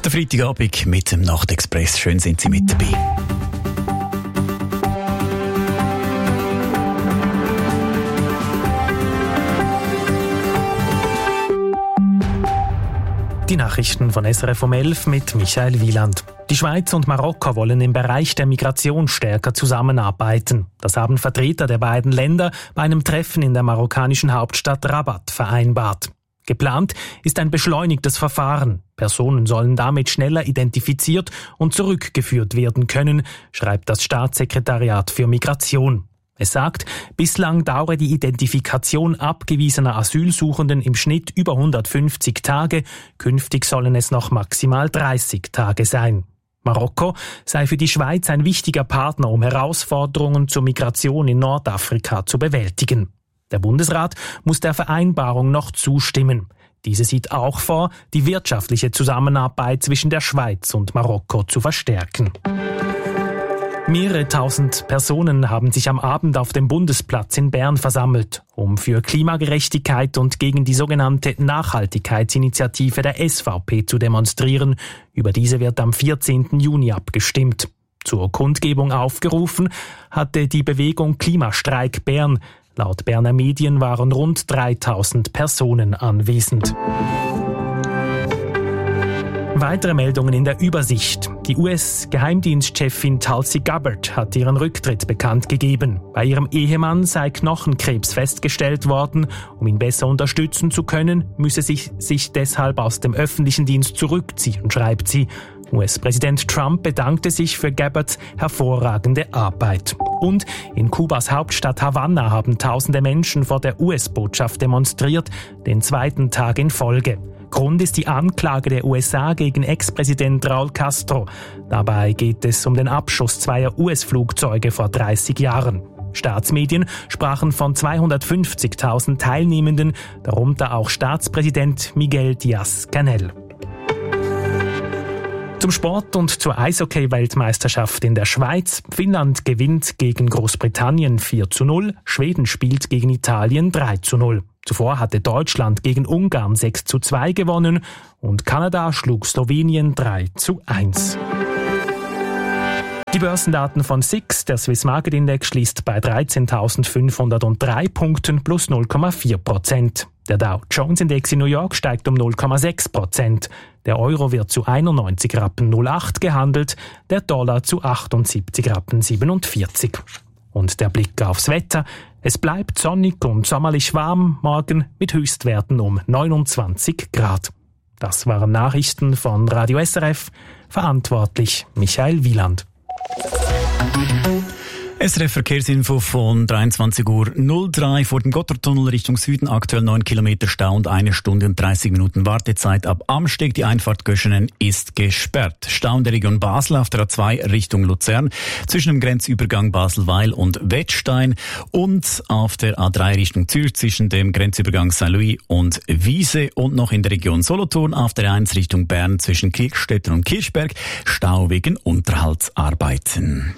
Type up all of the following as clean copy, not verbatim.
Der Freitagabend mit dem Nachtexpress. Schön sind Sie mit dabei. Die Nachrichten von SRF um 11 mit Michael Wieland. Die Schweiz und Marokko wollen im Bereich der Migration stärker zusammenarbeiten. Das haben Vertreter der beiden Länder bei einem Treffen in der marokkanischen Hauptstadt Rabat vereinbart. Geplant ist ein beschleunigtes Verfahren. Personen sollen damit schneller identifiziert und zurückgeführt werden können, schreibt das Staatssekretariat für Migration. Es sagt, bislang dauere die Identifikation abgewiesener Asylsuchenden im Schnitt über 150 Tage, künftig sollen es noch maximal 30 Tage sein. Marokko sei für die Schweiz ein wichtiger Partner, um Herausforderungen zur Migration in Nordafrika zu bewältigen. Der Bundesrat muss der Vereinbarung noch zustimmen. Diese sieht auch vor, die wirtschaftliche Zusammenarbeit zwischen der Schweiz und Marokko zu verstärken. Mehrere tausend Personen haben sich am Abend auf dem Bundesplatz in Bern versammelt, um für Klimagerechtigkeit und gegen die sogenannte Nachhaltigkeitsinitiative der SVP zu demonstrieren. Über diese wird am 14. Juni abgestimmt. Zur Kundgebung aufgerufen hatte die Bewegung Klimastreik Bern. Laut Berner Medien waren rund 3000 Personen anwesend. Weitere Meldungen in der Übersicht. Die US-Geheimdienstchefin Tulsi Gabbard hat ihren Rücktritt bekannt gegeben. Bei ihrem Ehemann sei Knochenkrebs festgestellt worden. Um ihn besser unterstützen zu können, müsse sich deshalb aus dem öffentlichen Dienst zurückziehen, schreibt sie. US-Präsident Trump bedankte sich für Gabbards hervorragende Arbeit. Und in Kubas Hauptstadt Havanna haben tausende Menschen vor der US-Botschaft demonstriert, den zweiten Tag in Folge. Grund ist die Anklage der USA gegen Ex-Präsident Raúl Castro. Dabei geht es um den Abschuss zweier US-Flugzeuge vor 30 Jahren. Staatsmedien sprachen von 250.000 Teilnehmenden, darunter auch Staatspräsident Miguel Díaz-Canel. Zum Sport und zur Eishockey-Weltmeisterschaft in der Schweiz. Finnland gewinnt gegen Großbritannien 4:0, Schweden spielt gegen Italien 3:0. Zuvor hatte Deutschland gegen Ungarn 6:2 gewonnen und Kanada schlug Slowenien 3:1. Die Börsendaten von SIX, der Swiss Market Index, schließt bei 13.503 Punkten plus 0,4%. Der Dow Jones Index in New York steigt um 0,6%. Der Euro wird zu 91,08 Rappen gehandelt, der Dollar zu 78,47 Rappen. Und der Blick aufs Wetter. Es bleibt sonnig und sommerlich warm, morgen mit Höchstwerten um 29 Grad. Das waren Nachrichten von Radio SRF. Verantwortlich Michael Wieland. SRF Verkehrsinfo von 23:03 Uhr vor dem Gotthardtunnel Richtung Süden. Aktuell 9 Kilometer Stau und 1 Stunde und 30 Minuten Wartezeit ab Amsteg. Die Einfahrt Göschenen ist gesperrt. Stau in der Region Basel auf der A2 Richtung Luzern zwischen dem Grenzübergang Baselweil und Wettstein und auf der A3 Richtung Zürich zwischen dem Grenzübergang Saint-Louis und Wiese und noch in der Region Solothurn auf der 1 Richtung Bern zwischen Kirchstetten und Kirchberg. Stau wegen Unterhaltsarbeiten.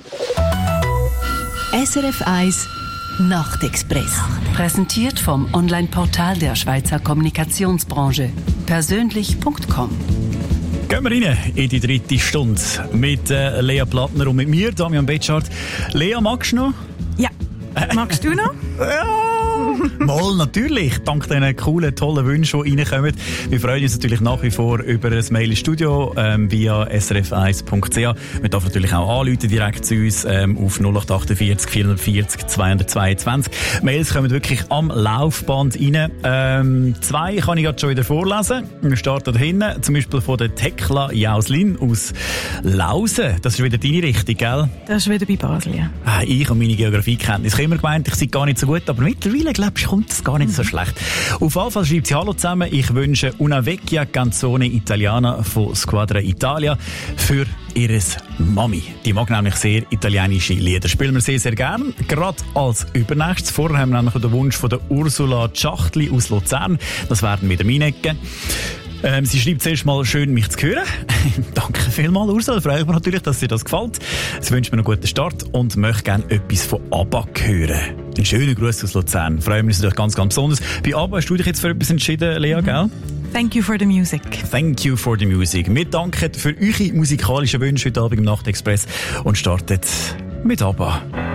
SRF 1 Nachtexpress. Präsentiert vom Online-Portal der Schweizer Kommunikationsbranche. Persönlich.com. Gehen wir rein in die dritte Stunde mit Lea Plattner und mit mir, Damian Betschart. Lea, magst du noch? Ja. Magst du noch? Ja. Mal, natürlich. Dank diesen coolen, tollen Wünschen, die reinkommen. Wir freuen uns natürlich nach wie vor über ein Mail ins Studio via srf1.ch. Man darf natürlich auch anrufen direkt zu uns auf 0848 440 222. Mails kommen wirklich am Laufband rein. 2 kann ich gerade schon wieder vorlesen. Wir starten da hinten, zum Beispiel von der Tekla Jauslin aus Lausen. Das ist wieder deine Richtung, gell? Das ist wieder bei Basel, ja. Ich und meine Geografiekenntnis. Ich habe immer gemeint, ich sei gar nicht so gut, aber mittlerweile, glaube ich, kommt das gar nicht so schlecht. Auf jeden Fall schreibt sie: Hallo zusammen, ich wünsche Una Vecchia Canzone Italiana von Squadra Italia für ihres Mami. Die mag nämlich sehr italienische Lieder. Spielen wir sehr, sehr gern. Gerade als Übernächstes. Vorher haben wir nämlich den Wunsch von der Ursula Schachtli aus Luzern. Das werden wieder meine Ecke. Sie schreibt zuerst mal, schön mich zu hören. Danke vielmals, Ursula. Freue mich natürlich, dass dir das gefällt. Sie wünscht mir einen guten Start und möchte gerne etwas von ABBA hören. Einen schönen Gruß aus Luzern. Freuen wir uns natürlich ganz, ganz besonders. Bei ABBA hast du dich jetzt für etwas entschieden, Lea, gell? Thank you for the music. Thank you for the music. Wir danken für eure musikalischen Wünsche heute Abend im Nachtexpress und starten mit ABBA.